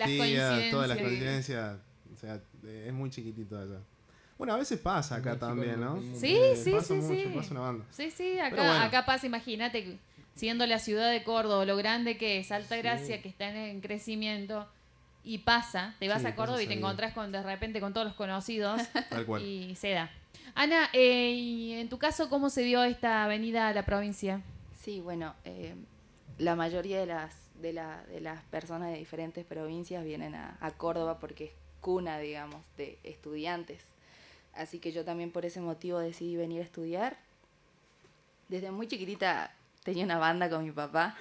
tías, todas las coincidencias. O sea, es muy chiquitito allá. Bueno, a veces pasa acá también, ¿no? Sí. Pasa una banda. Sí, Bueno. acá pasa, imagínate, siendo la ciudad de Córdoba, lo grande que es, Altagracia, que está en crecimiento, y te vas a Córdoba y te encontrás de repente con todos los conocidos. Tal cual. Y se da. Ana, y en tu caso, ¿cómo se dio esta venida a la provincia? Sí, bueno, la mayoría de las personas de diferentes provincias vienen a Córdoba porque es cuna, digamos, de estudiantes. Así que yo también por ese motivo decidí venir a estudiar. Desde muy chiquitita tenía una banda con mi papá.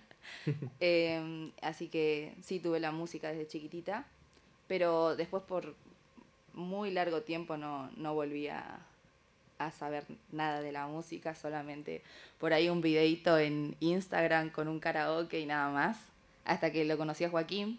Así que sí tuve la música desde chiquitita. Pero después por muy largo tiempo no volví a saber nada de la música. Solamente por ahí un videíto en Instagram con un karaoke y nada más. Hasta que lo conocí a Joaquín.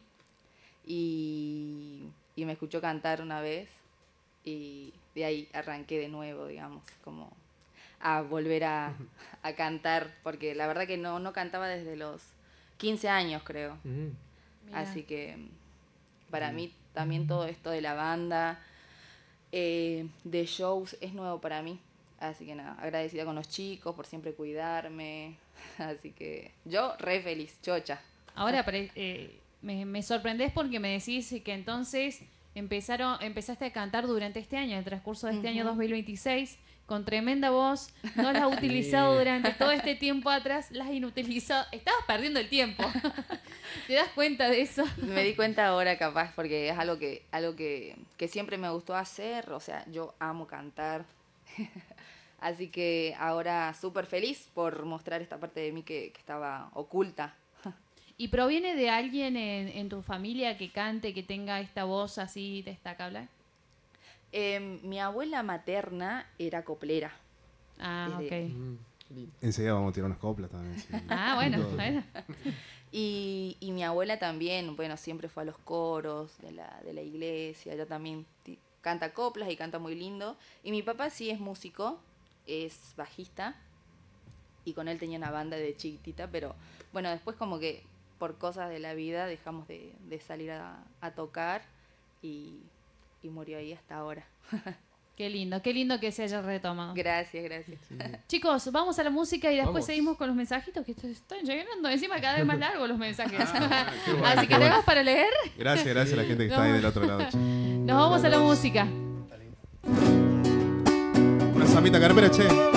Y me escuchó cantar una vez. Y de ahí arranqué de nuevo, digamos, como a volver a cantar, porque la verdad que no cantaba desde los 15 años, creo. Así que para mí también todo esto de la banda, de shows, es nuevo para mí. Así que nada, agradecida con los chicos por siempre cuidarme. Así que yo re feliz, chocha. Ahora me sorprendés porque me decís que entonces empezaste a cantar durante este año, en el transcurso de este año 2026, con tremenda voz. No la has utilizado durante todo este tiempo atrás, la has inutilizado. Estabas perdiendo el tiempo. ¿Te das cuenta de eso? Me di cuenta ahora, capaz, porque es algo que siempre me gustó hacer. O sea, yo amo cantar. Así que ahora súper feliz por mostrar esta parte de mí que estaba oculta. ¿Y proviene de alguien en tu familia que cante, que tenga esta voz así destacable? Mi abuela materna era coplera. Ok. Enseguida vamos a tirar unas coplas también. Sí. Bueno. Y mi abuela también, bueno, siempre fue a los coros de la iglesia. Ella también canta coplas y canta muy lindo. Y mi papá sí es músico, es bajista. Y con él tenía una banda de chiquitita, pero bueno, después como que por cosas de la vida dejamos de salir a tocar y murió ahí hasta ahora. Qué lindo que se haya retomado. Gracias. Sí. Chicos, vamos a la música y después seguimos con los mensajitos que están llegando. Encima cada vez más largos los mensajes. Bueno, así que tenemos para leer. Gracias a la gente que está ahí del otro lado. Nos vamos a la música. Una samita carpera, che.